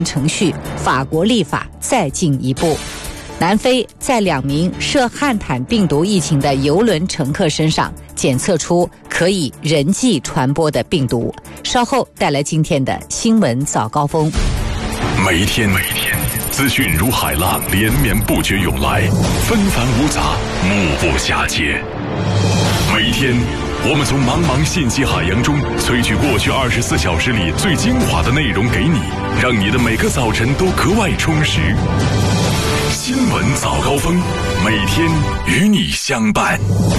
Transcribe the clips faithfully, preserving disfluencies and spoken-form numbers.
程序，法国立法再进一步。南非在两名涉汉坦病毒疫情的邮轮乘客身上检测出可以人际传播的病毒。稍后带来今天的新闻早高峰。 每一天，每一天，资讯如海浪连绵不绝涌来，纷繁芜杂，目不暇接。每一天，我们从茫茫信息海洋中萃取过去二十四小时里最精华的内容给你，让你的每个早晨都格外充实。新闻早高峰，每天与你相伴。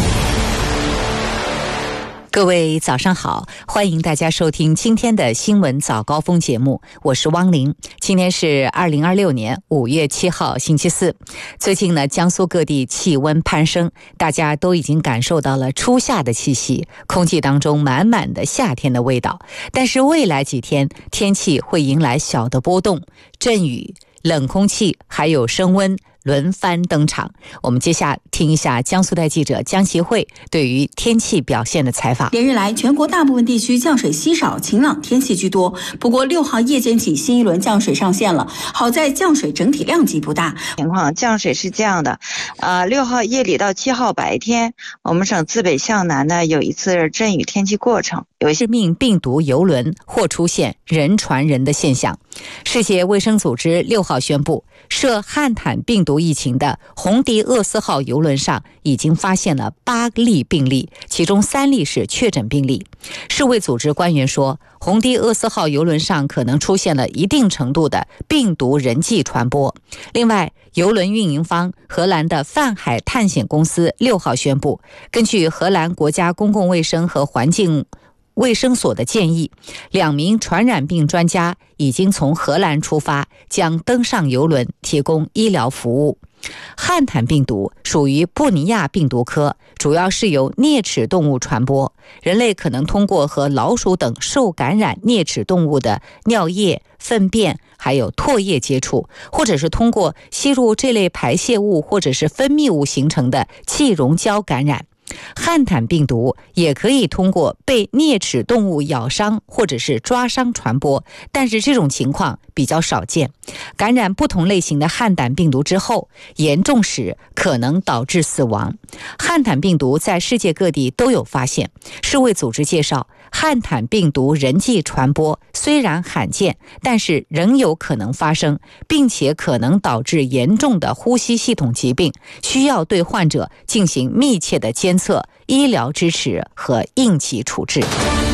各位早上好，欢迎大家收听今天的新闻早高峰节目，我是汪玲。今天是二零二六年五月七号星期四。最近呢，江苏各地气温攀升，大家都已经感受到了初夏的气息，空气当中满满的夏天的味道。但是未来几天天气会迎来小的波动，阵雨、冷空气还有升温轮番登场。我们接下听一下江苏台记者江其慧对于天气表现的采访。 连日来，全国大部分地区降水稀少，晴朗天气居多。不过六号夜间起，新一轮降水上线了。好在降水整体量级不大。 情况降水是这样的，呃，六号夜里到七号白天，我们省自北向南呢有一次阵雨天气过程。 有一些致命病毒邮轮或出现人传人的现象。世界卫生组织六号宣布，涉汉坦病毒疫情的红迪厄斯号邮轮上已经发现了八例病例，其中三例是确诊病例。世卫组织官员说，红迪厄斯号邮轮上可能出现了一定程度的病毒人际传播。另外，邮轮运营方荷兰的泛海探险公司六号宣布，根据荷兰国家公共卫生和环境卫生所的建议，两名传染病专家已经从荷兰出发，将登上邮轮提供医疗服务。汉坦病毒属于布尼亚病毒科，主要是由啮齿动物传播，人类可能通过和老鼠等受感染啮齿动物的尿液、粪便还有唾液接触，或者是通过吸入这类排泄物或者是分泌物形成的气溶胶感染。汉坦病毒也可以通过被啮齿动物咬伤或者是抓伤传播，但是这种情况比较少见。感染不同类型的汉坦病毒之后，严重时可能导致死亡。汉坦病毒在世界各地都有发现。世卫组织介绍，汉坦病毒人际传播虽然罕见，但是仍有可能发生，并且可能导致严重的呼吸系统疾病，需要对患者进行密切的监测、医疗支持和应急处置。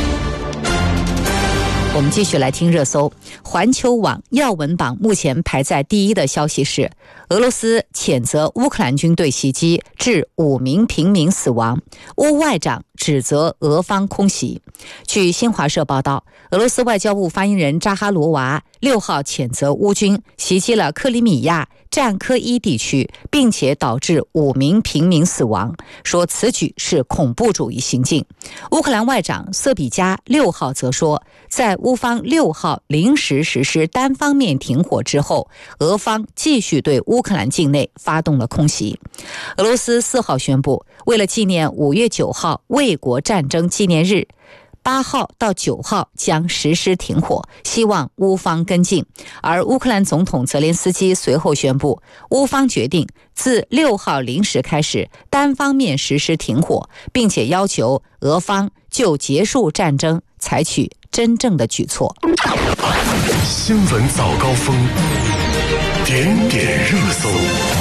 我们继续来听热搜。环球网要闻榜目前排在第一的消息是，俄罗斯谴责乌克兰军队袭击，致五名平民死亡。乌外长指责俄方空袭。据新华社报道，俄罗斯外交部发言人扎哈罗娃六号谴责乌军袭击了克里米亚战科伊地区，并且导致五名平民死亡，说此举是恐怖主义行径。乌克兰外长瑟比加六号则说，在乌方六号临时实施单方面停火之后，俄方继续对乌克兰境内发动了空袭。俄罗斯四号宣布，为了纪念五月九号卫国战争纪念日，八号到九号将实施停火，希望乌方跟进。而乌克兰总统泽连斯基随后宣布，乌方决定自六号零时开始单方面实施停火，并且要求俄方就结束战争采取真正的举措。 新闻早高峰，点点热搜。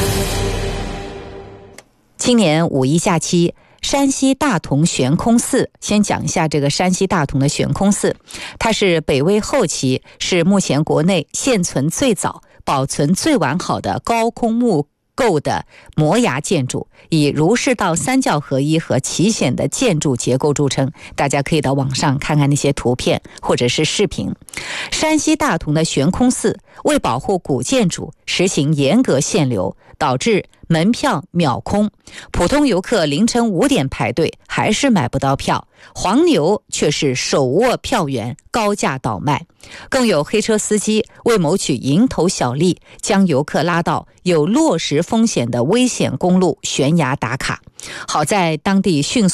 今年五一假期，山西大同悬空寺，先讲一下这个山西大同的悬空寺，它是北魏后期，是目前国内现存最早、保存最完好的高空木构的摩崖建筑，以儒释道三教合一和奇险的建筑结构著称。大家可以到网上看看那些图片或者是视频。山西大同的悬空寺为保护古建筑，实行严格限流，导致门票秒空，普通游客凌晨五点排队还是买不到票，黄牛却是手握票源高价倒卖。更有黑车司机为谋取蝇头小利，将游客拉到有落石风险的危险公路悬崖打卡。好在当地迅速